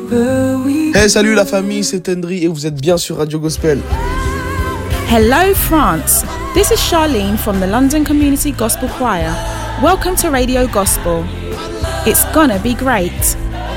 Hey, salut la famille, c'est Hendry et vous êtes bien sur Radio Gospel. Hello France, this is Charlene from the London Community Gospel Choir. Welcome to Radio Gospel. It's gonna be great.